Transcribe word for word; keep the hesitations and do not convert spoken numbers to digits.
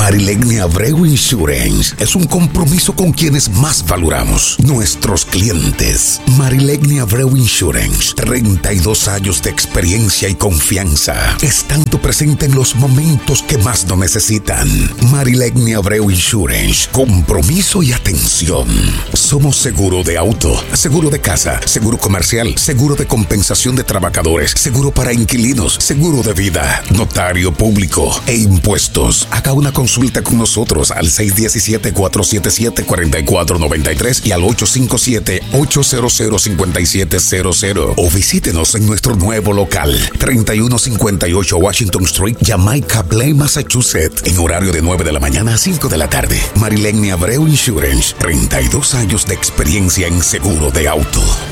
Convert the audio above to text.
Marilegni Abreu Insurance es un compromiso con quienes más valoramos, nuestros clientes. Marilegni Abreu Insurance, treinta y dos años de experiencia y confianza, estando presente en los momentos que más lo necesitan. Marilegni Abreu Insurance, compromiso y atención. Somos seguro de auto, seguro de casa, seguro comercial, seguro de compensación de trabajadores, seguro para inquilinos, seguro de vida, notario público e impuestos. Haga una consulta con nosotros al seis uno siete, cuatro siete siete, cuatro cuatro nueve tres y al ocho cinco siete, ocho cero cero, cinco siete cero cero o visítenos en nuestro nuevo local treinta y uno cincuenta y ocho Washington Street, Jamaica Plain, Massachusetts, en horario de nueve de la mañana a cinco de la tarde. Marilegni Abreu Insurance, treinta y dos años de experiencia en seguro de auto.